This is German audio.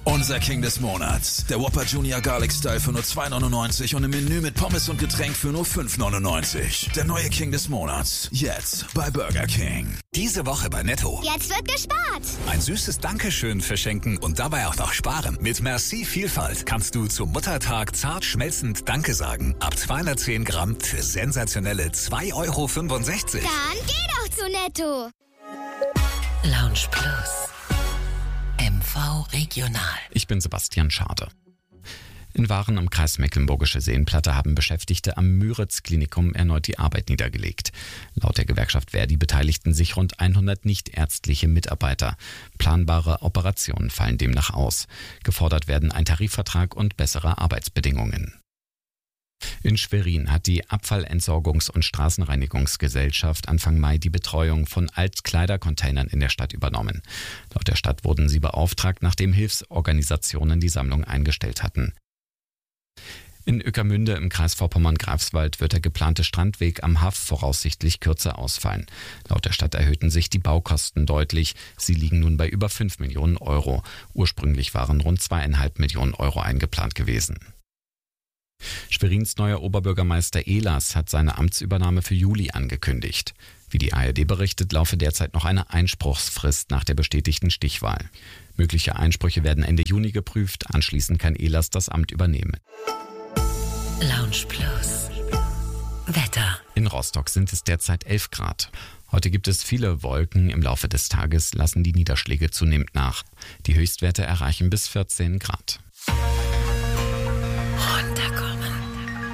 Unser King des Monats. Der Whopper Junior Garlic Style für nur 2,99 und im Menü mit Pommes und Getränk für nur 5,99. Der neue King des Monats. Jetzt bei Burger King. Diese Woche bei Netto. Jetzt wird gespart. Ein süßes Dankeschön verschenken und dabei auch noch sparen. Mit Merci Vielfalt kannst du zum Muttertag zart schmelzend Danke sagen. Ab 210 Gramm für sensationelle 2,65 €. Dann geh doch zu Netto. Lounge Plus. MV Regional. Ich bin Sebastian Schade. In Waren im Kreis Mecklenburgische Seenplatte haben Beschäftigte am Müritz-Klinikum erneut die Arbeit niedergelegt. Laut der Gewerkschaft Verdi beteiligten sich rund 100 nichtärztliche Mitarbeiter. Planbare Operationen fallen demnach aus. Gefordert werden ein Tarifvertrag und bessere Arbeitsbedingungen. In Schwerin hat die Abfallentsorgungs- und Straßenreinigungsgesellschaft Anfang Mai die Betreuung von Altkleidercontainern in der Stadt übernommen. Laut der Stadt wurden sie beauftragt, nachdem Hilfsorganisationen die Sammlung eingestellt hatten. In Ueckermünde im Kreis Vorpommern-Greifswald wird der geplante Strandweg am Haff voraussichtlich kürzer ausfallen. Laut der Stadt erhöhten sich die Baukosten deutlich. Sie liegen nun bei über 5 Millionen Euro. Ursprünglich waren rund 2,5 Millionen Euro eingeplant gewesen. Schwerins neuer Oberbürgermeister Ehlers hat seine Amtsübernahme für Juli angekündigt. Wie die ARD berichtet, laufe derzeit noch eine Einspruchsfrist nach der bestätigten Stichwahl. Mögliche Einsprüche werden Ende Juni geprüft, anschließend kann Ehlers das Amt übernehmen. Lounge Plus. Wetter. In Rostock sind es derzeit 11 Grad. Heute gibt es viele Wolken, im Laufe des Tages lassen die Niederschläge zunehmend nach. Die Höchstwerte erreichen bis 14 Grad.